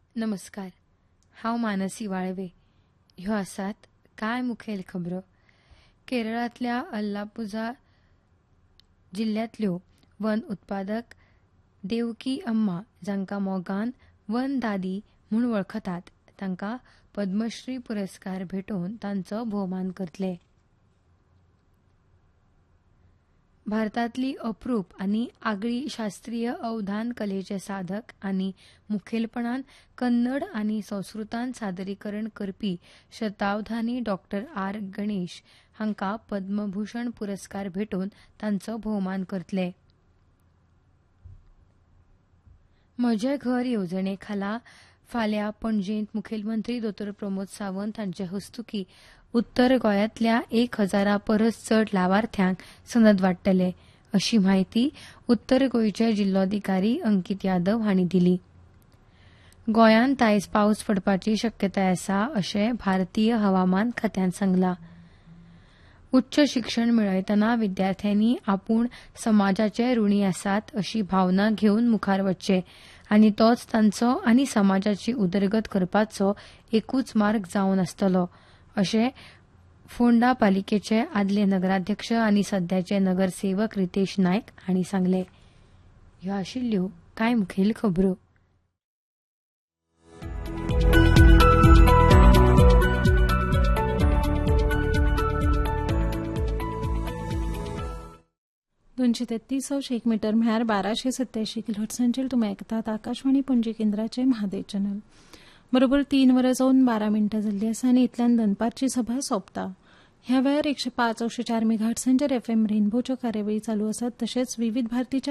नमस्कार. हांव मानसी वाळवे. ह्यो आसात कांय मुखेल खबरो. केरळांतल्या अल्लापुझा जिल्ल्यांतल्यो वन उत्पादक देवकी अम्मा, जांकां मोगान वन दादी म्हूण वळखतात, तांकां पद्मश्री पुरस्कार भेटोवन तांचो भोवमान करतले. भारतांतली अप्रूप आनी आगळी शास्त्रीय अवधान कलेचे साधक आनी मुखेलपणान कन्नड आनी संस्कृतांत सादरीकरण करपी शतावधानी डॉ. आर. गणेश हांकां पद्मभूषण पुरस्कार भेटोवन तांचो भोवमान करतले. म्हजें घर येवजणे खाला फाल्यां पणजेंत मुखेलमंत्री डॉ. प्रमोद सावंत हांचे हस्तुकीं उत्तर गोंयांतल्या 1000 परस चड लावार्थ्यांक सनद वांटतले, अशी म्हायती उत्तर गोंयचे जिल्लोधिकारी अंकीत यादव हांणी दिली. गोंयांत आयज पावस पडपाची शक्यताय आसा, अशें भारतीय हवामान खात्यान सांगलां. उच्च शिक्षण मेळयतना विद्यार्थ्यांनी आपूण समाजाचे ऋणी आसात अशी भावना घेवन मुखार वचचें आनी तोच तांचो आनी समाजाची उदरगत करपाचो एकूच मार्ग जावन आसतलो, अशें फोंडा पालिकेचे आदले नगराध्यक्ष आनी सध्याचे नगरसेवक रितेश नायक हांणी सांगलें. ह्यो आशिल्ल्यो कांय मुखेल खबरो. एक मीटर म्हळ्यार 1287 किलोहर्ट्झांचेर तुमी आयकतात आकाशवाणी पणजी केंद्राचे म्हादय चॅनल. बरोबर 3 वरां जावन 12 मिनटां जाल्ली आसा आनी इतल्यान दनपारची सभा सोंपता. ह्या वेळार 105.4 मेगाहर्ट्झांचेर FM रेनबोच्यो कार्यावळी चालू आसात. तशेंच विविध भारतीच्या